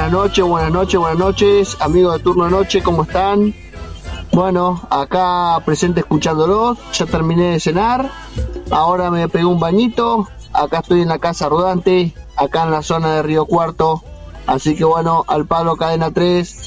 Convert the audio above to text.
buenas noches, amigos de Turno de Noche, ¿cómo están? Bueno, acá presente escuchándolos, ya terminé de cenar, ahora me pegué un bañito, acá estoy en la Casa Rodante, acá en la zona de Río Cuarto, así que bueno, al palo Cadena 3,